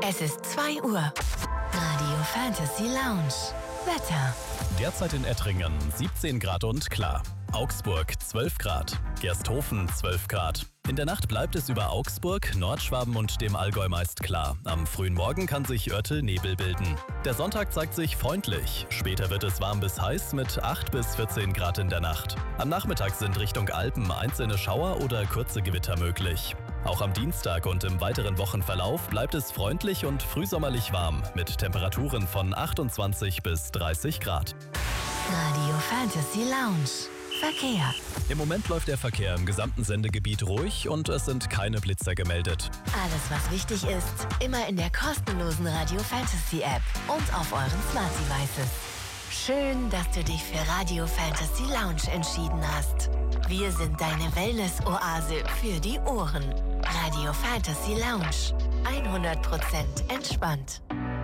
Es ist 2 Uhr. Radio Fantasy Lounge. Wetter. Derzeit in Ettringen 17 Grad und klar. Augsburg 12 Grad. Gersthofen 12 Grad. In der Nacht bleibt es über Augsburg, Nordschwaben und dem Allgäu meist klar. Am frühen Morgen kann sich Örtel Nebel bilden. Der Sonntag zeigt sich freundlich. Später wird es warm bis heiß mit 8 bis 14 Grad in der Nacht. Am Nachmittag sind Richtung Alpen einzelne Schauer oder kurze Gewitter möglich. Auch am Dienstag und im weiteren Wochenverlauf bleibt es freundlich und frühsommerlich warm mit Temperaturen von 28 bis 30 Grad. Radio Fantasy Lounge. Verkehr. Im Moment läuft der Verkehr im gesamten Sendegebiet ruhig und es sind keine Blitzer gemeldet. Alles, was wichtig ist, immer in der kostenlosen Radio Fantasy App und auf euren Smart Devices. Schön, dass du dich für Radio Fantasy Lounge entschieden hast. Wir sind deine Wellness-Oase für die Ohren. Radio Fantasy Lounge. 100% entspannt.